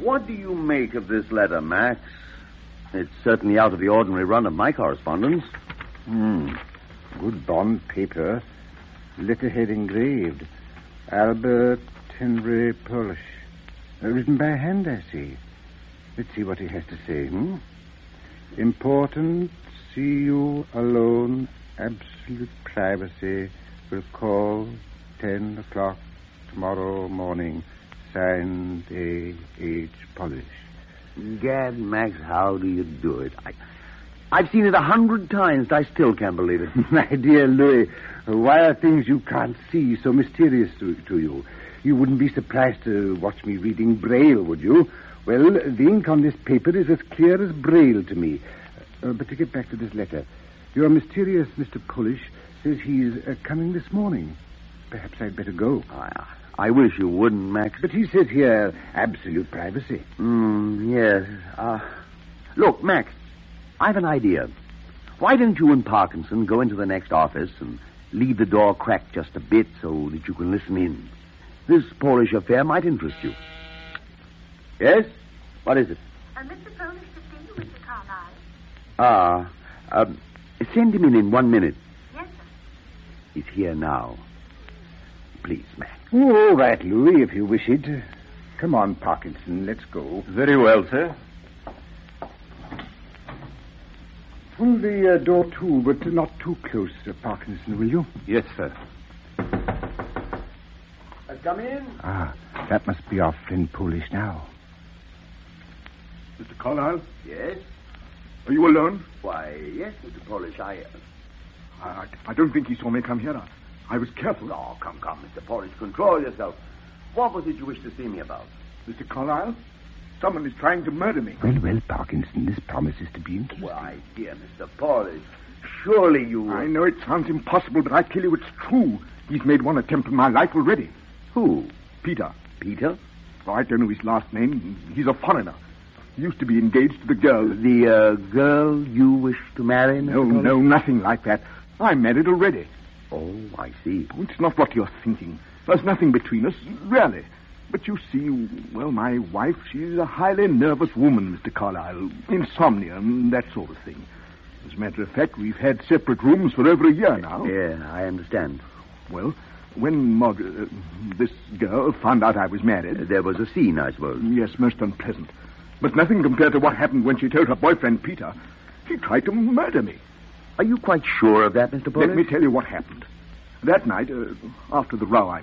What do you make of this letter, Max? It's certainly out of the ordinary run of my correspondence. Good bond paper. Letterhead engraved. Albert Henry Polish. Written by hand, I see. Let's see what he has to say. Important. See you alone. Absolute privacy. Will call 10 o'clock tomorrow morning. Signed A. H. Polish. Gad, Max, how do you do it? I've seen it 100 times, and I still can't believe it. My dear Louis, why are things you can't see so mysterious to you? You wouldn't be surprised to watch me reading Braille, would you? Well, the ink on this paper is as clear as Braille to me. But to get back to this letter, your mysterious Mr. Polish says he's coming this morning. Perhaps I'd better go. I wish you wouldn't, Max. But he says here, absolute privacy. Yes. Look, Max, I've an idea. Why don't you and Parkinson go into the next office and leave the door cracked just a bit so that you can listen in? This Polish affair might interest you. Yes? What is it? Mr. Polish to see you, Mr. Carlyle. Send him in 1 minute. Yes, sir. He's here now. Please, Max. All right, Louis, if you wish it. Come on, Parkinson, let's go. Very well, sir. Pull the door to, but not too close, Parkinson, will you? Yes, sir. Come in. That must be our friend Polish now. Mr. Carlyle? Yes? Are you alone? Why, yes, Mr. Polish, I don't think he saw me come here. I was careful. Oh, come, Mr. Polish, control yourself. What was it you wished to see me about? Mr. Carlyle, someone is trying to murder me. Well, Parkinson, this promises to be interesting. Why, dear Mr. Polish, surely you... I know it sounds impossible, but I tell you it's true. He's made one attempt on my life already. Who? Peter. Peter? Oh, I don't know his last name. He's a foreigner. He used to be engaged to the girl. The girl you wish to marry, Mr. Polish? No, nothing like that. I'm married already. Oh, I see. It's not what you're thinking. There's nothing between us, really. But you see, well, my wife, she's a highly nervous woman, Mr. Carlyle. Insomnia and that sort of thing. As a matter of fact, we've had separate rooms for over a year now. Yeah, I understand. Well, when this girl found out I was married... There was a scene, I suppose. Yes, most unpleasant. But nothing compared to what happened when she told her boyfriend, Peter. She tried to murder me. Are you quite sure of that, Mr. Polish? Let me tell you what happened. That night, after the row,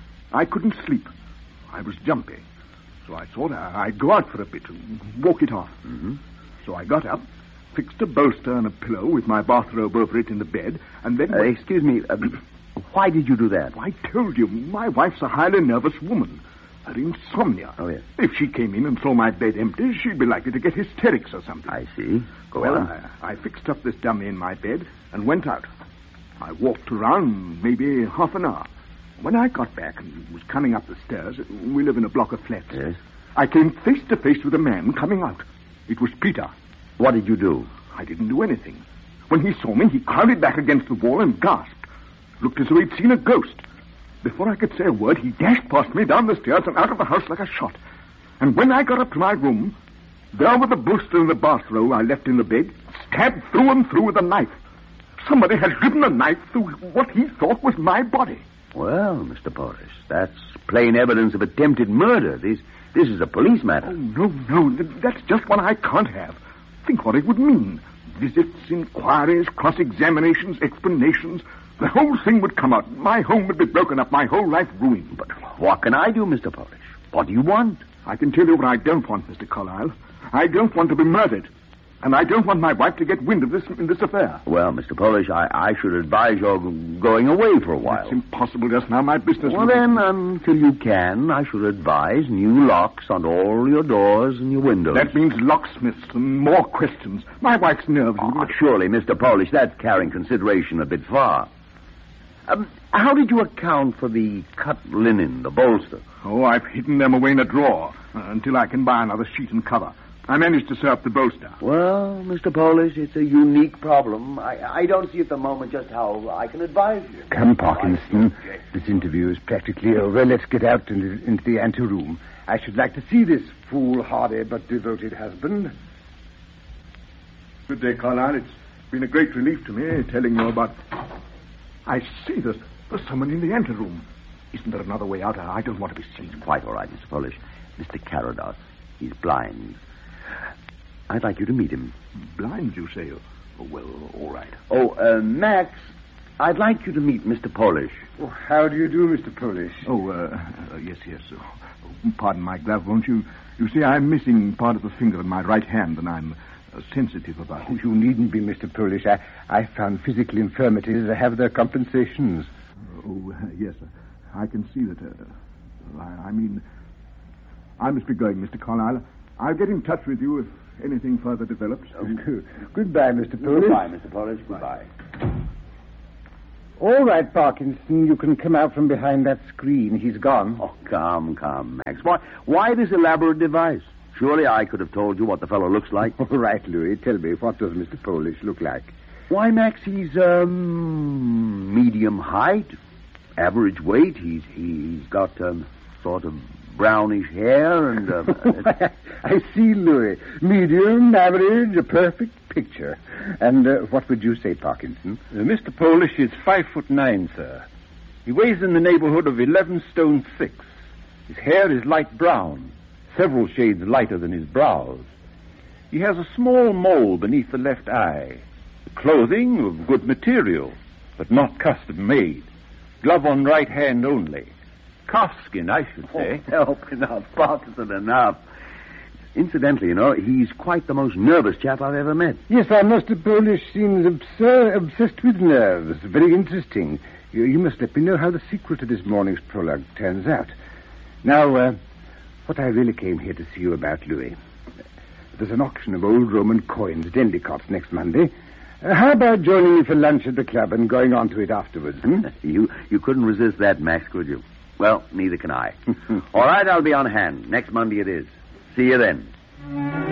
I couldn't sleep. I was jumpy. So I thought I'd go out for a bit and walk it off. Mm-hmm. So I got up, fixed a bolster and a pillow with my bathrobe over it in the bed, and then... Excuse me, why did you do that? I told you, my wife's a highly nervous woman. Her insomnia. Oh, yes. If she came in and saw my bed empty, she'd be likely to get hysterics or something. I see. Go on. I fixed up this dummy in my bed and went out. I walked around maybe half an hour. When I got back and was coming up the stairs, we live in a block of flats. Yes. I came face to face with a man coming out. It was Peter. What did you do? I didn't do anything. When he saw me, he crowded back against the wall and gasped. Looked as though he'd seen a ghost. Before I could say a word, he dashed past me down the stairs and out of the house like a shot. And when I got up to my room, there were the bolster and the bathrobe I left in the bed, stabbed through and through with a knife. Somebody had driven a knife through what he thought was my body. Well, Mr. Polish, that's plain evidence of attempted murder. This is a police matter. Oh, no, that's just what I can't have. Think what it would mean. Visits, inquiries, cross-examinations, explanations. The whole thing would come out. My home would be broken up, my whole life ruined. But what can I do, Mr. Polish? What do you want? I can tell you what I don't want, Mr. Carlyle. I don't want to be murdered. And I don't want my wife to get wind of this in this affair. Well, Mr. Polish, I should advise your going away for a while. It's impossible just now. My business... Well, then, until you can, I should advise new locks on all your doors and your windows. That means locksmiths and more questions. My wife's nerves... Oh, surely, Mr. Polish, that's carrying consideration a bit far. How did you account for the cut linen, the bolster? Oh, I've hidden them away in a drawer until I can buy another sheet and cover. I managed to sew up the bolster. Well, Mr. Polish, it's a unique problem. I don't see at the moment just how I can advise you. Come, Parkinson. This interview is practically over. Let's get out into the anteroom. I should like to see this foolhardy but devoted husband. Good day, Carlyle. It's been a great relief to me telling you about... I see there's someone in the anteroom. Isn't there another way out? I don't want to be seen. It's quite all right, Mr. Polish. Mr. Carados. He's blind. I'd like you to meet him. Blind, you say? Oh, well, all right. Oh, Max, I'd like you to meet Mr. Polish. Oh, how do you do, Mr. Polish? Yes. Pardon my glove, won't you? You see, I'm missing part of the finger in my right hand, and I'm sensitive about it. Oh, you needn't be, Mr. Polish. I found physical infirmities have their compensations. Oh, yes, I can see that. I must be going, Mr. Carlyle. I'll get in touch with you if anything further develops. Oh, goodbye, Mr. Polish. Goodbye, Mr. Polish. Goodbye. All right, Parkinson, you can come out from behind that screen. He's gone. Oh, come, Max. Why this elaborate device? Surely I could have told you what the fellow looks like. All right, Louis, tell me, what does Mr. Polish look like? Why, Max, he's, medium height, average weight. He's got, sort of brownish hair and, I see, Louis. Medium, average, a perfect picture. And what would you say, Parkinson? Mr. Polish is 5'9", sir. He weighs in the neighborhood of 11 stone 6. His hair is light brown, several shades lighter than his brows. He has a small mole beneath the left eye. Clothing of good material, but not custom-made. Glove on right hand only. Calfskin, I should say. Oh, help enough, Parkinson, enough. Incidentally, you know, he's quite the most nervous chap I've ever met. Yes, Mr. Polish seems obsessed with nerves. Very interesting. You must let me know how the sequel to this morning's prologue turns out. Now, what I really came here to see you about, Louis. There's an auction of old Roman coins at Endicott's next Monday. How about joining me for lunch at the club and going on to it afterwards? You couldn't resist that, Max, could you? Well, neither can I. All right, I'll be on hand. Next Monday it is. See you then.